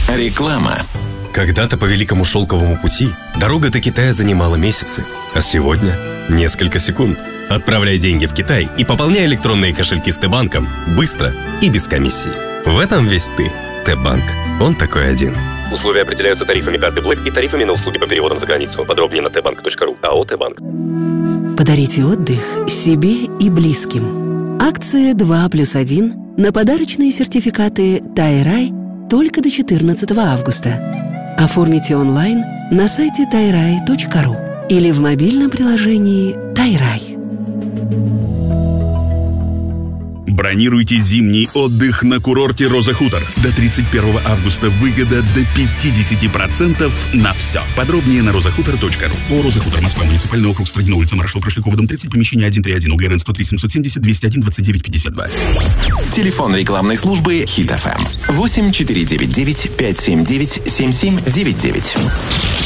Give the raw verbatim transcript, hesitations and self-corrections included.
Реклама. Когда-то по Великому Шелковому пути дорога до Китая занимала месяцы, а сегодня несколько секунд. Отправляй деньги в Китай и пополняй электронные кошельки с Т-банком быстро и без комиссии. В этом весь ты. Т-банк. Он такой один. Условия определяются тарифами карты Black и тарифами на услуги по переводам за границу. Подробнее на тэ банк точка ру. АО «Т-банк». Подарите отдых себе и близким. Акция два плюс один на подарочные сертификаты «Тайрай» только до четырнадцатого августа. Оформите онлайн на сайте тайрай точка ру или в мобильном приложении «Тайрай». Бронируйте зимний отдых на курорте Роза Хутор. До тридцать первого августа выгода до пятьдесят процентов на все. Подробнее на роза хутор точка ру. О, Роза Хутор, Москва, муниципальный округ, Строгино, улица Маршала Прошлякова, дом тридцать, помещение один три один, УГРН сто три семьсот семьдесят двести один двадцать девять пятьдесят два. Телефон рекламной службы Хит эф эм восемь четыре девять девять пять семь девять семь семь девять девять.